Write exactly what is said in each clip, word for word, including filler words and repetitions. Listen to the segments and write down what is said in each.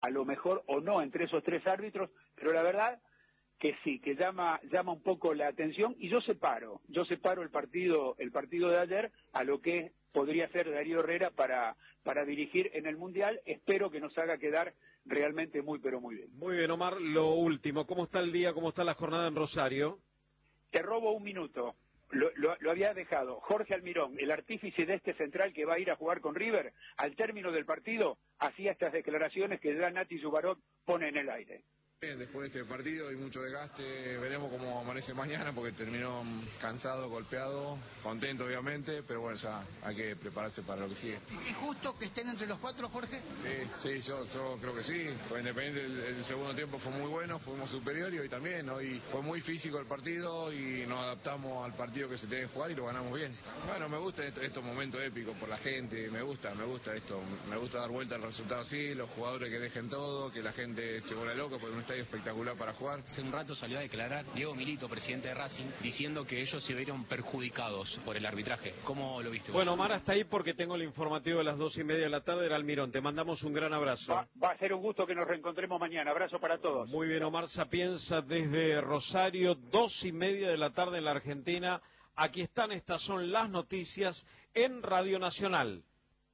a lo mejor o no entre esos tres árbitros, pero la verdad que sí, que llama llama un poco la atención, y yo separo, yo separo el partido el partido de ayer a lo que podría ser Darío Herrera para para dirigir en el Mundial. Espero que nos haga quedar realmente muy, pero muy bien. Muy bien, Omar, lo último, ¿cómo está el día, cómo está la jornada en Rosario? Te robo un minuto, lo, lo, lo había dejado. Jorge Almirón, el artífice de este central que va a ir a jugar con River, al término del partido, hacía estas declaraciones que ya Nati Zubarot pone en el aire. Después de este partido hay mucho desgaste, veremos cómo amanece mañana porque terminó cansado, golpeado, contento obviamente, pero bueno, ya hay que prepararse para lo que sigue. ¿Es justo que estén entre los cuatro, Jorge? Sí, sí, yo, yo creo que sí, pues Independiente el, el segundo tiempo fue muy bueno, fuimos superiores y hoy también, hoy fue muy físico el partido y nos adaptamos al partido que se tiene que jugar y lo ganamos bien. Bueno, me gusta estos, estos momentos épicos por la gente, me gusta, me gusta esto, me gusta dar vuelta al resultado así, los jugadores que dejen todo, que la gente se vuelva loca porque no está espectacular para jugar. Hace un rato salió a declarar Diego Milito, presidente de Racing, diciendo que ellos se vieron perjudicados por el arbitraje. ¿Cómo lo viste vos? Bueno, Omar, hasta ahí porque tengo el informativo de las dos y media de la tarde. Era Almirón, te mandamos un gran abrazo. Va, va a ser un gusto que nos reencontremos mañana. Abrazo para todos. Muy bien, Omar Sapienza desde Rosario, dos y media de la tarde en la Argentina. Aquí están, estas son las noticias en Radio Nacional.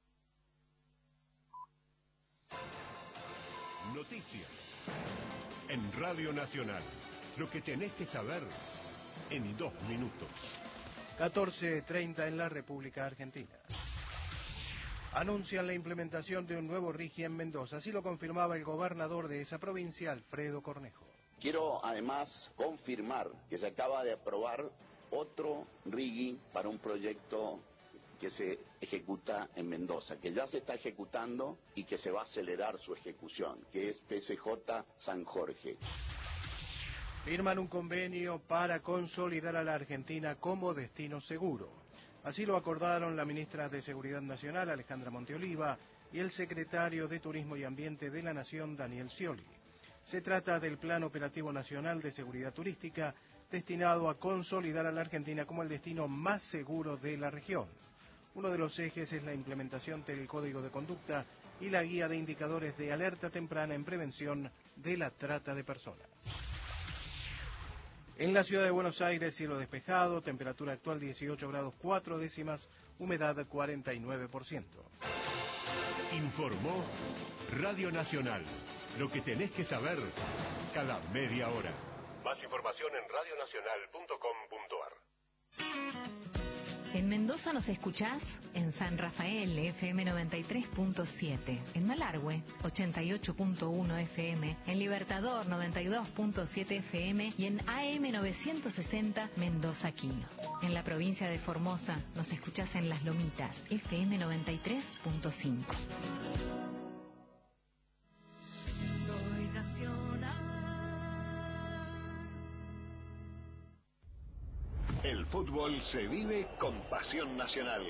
Noticias en Radio Nacional. Lo que tenés que saber en dos minutos. catorce treinta en la República Argentina. Anuncian la implementación de un nuevo RIGI en Mendoza. Así lo confirmaba el gobernador de esa provincia, Alfredo Cornejo. Quiero además confirmar que se acaba de aprobar otro RIGI para un proyecto que se ejecuta en Mendoza, que ya se está ejecutando y que se va a acelerar su ejecución, que es P C J San Jorge. Firman un convenio para consolidar a la Argentina como destino seguro. Así lo acordaron la ministra de Seguridad Nacional, Alejandra Monteoliva, y el secretario de Turismo y Ambiente de la Nación, Daniel Scioli. Se trata del Plan Operativo Nacional de Seguridad Turística, destinado a consolidar a la Argentina como el destino más seguro de la región. Uno de los ejes es la implementación del Código de Conducta y la guía de indicadores de alerta temprana en prevención de la trata de personas. En la ciudad de Buenos Aires, cielo despejado, temperatura actual dieciocho grados cuatro décimas, humedad cuarenta y nueve por ciento. Informó Radio Nacional. Lo que tenés que saber cada media hora. Más información en radio nacional punto com punto ar. En Mendoza nos escuchás en San Rafael, F M noventa y tres punto siete, en Malargüe, ochenta y ocho punto uno F M, en Libertador, noventa y dos punto siete F M y en A M novecientos sesenta Mendoza Quino. En la provincia de Formosa nos escuchás en Las Lomitas, F M noventa y tres punto cinco. Soy nacional. El fútbol se vive con pasión nacional.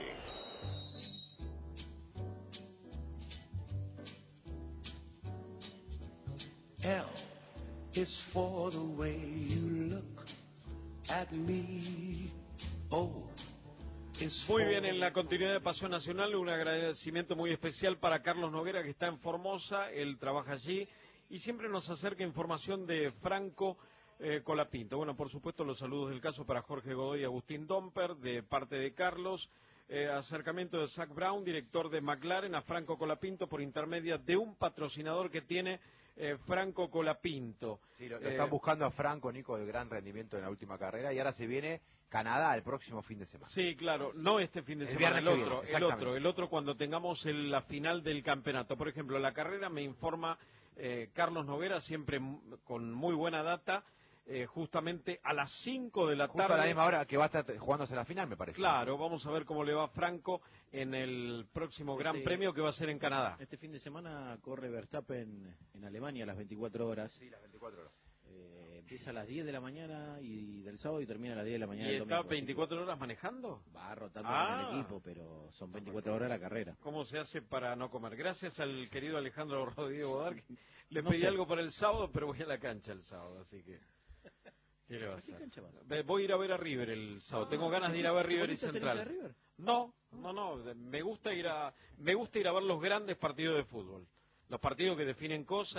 L is for the way you look at me. O is for... Muy bien, en la continuidad de Pasión Nacional, un agradecimiento muy especial para Carlos Noguera, que está en Formosa, él trabaja allí y siempre nos acerca información de Franco Eh, Colapinto. Bueno, por supuesto, los saludos del caso para Jorge Godoy y Agustín Domper, de parte de Carlos. Eh, acercamiento de Zach Brown, director de McLaren, a Franco Colapinto por intermedia de un patrocinador que tiene eh, Franco Colapinto. Sí, lo, lo eh, están buscando a Franco, Nico, de gran rendimiento en la última carrera, y ahora se viene Canadá el próximo fin de semana. Sí, claro, no este fin de el semana, el otro, viene, el otro, el otro cuando tengamos el, la final del campeonato. Por ejemplo, la carrera me informa eh, Carlos Noguera, siempre con muy buena data. Eh, justamente a las cinco de la Justo tarde. a la misma hora que va a estar jugándose la final, me parece. Claro, vamos a ver cómo le va a Franco en el próximo Gran este, Premio que va a ser en Canadá. Este fin de semana corre Verstappen en Alemania a las veinticuatro horas. Sí, las veinticuatro horas. Eh, empieza a las diez de la mañana y del sábado y termina a las diez de la mañana ¿Y del está domingo. veinticuatro horas manejando? Va rotando ah, con el equipo, pero son veinticuatro horas la carrera. ¿Cómo se hace para no comer? Gracias al querido Alejandro Rodríguez Bodar, que le no pedí sé. algo para el sábado, pero voy a la cancha el sábado, así que... ¿Qué le va a hacer? Voy a ir a ver a River el sábado. Ah, Tengo ganas de ir a ver River y ¿Te Central. de River? No, no, no. Me gusta ir a, me gusta ir a ver los grandes partidos de fútbol. los partidos que definen cosas.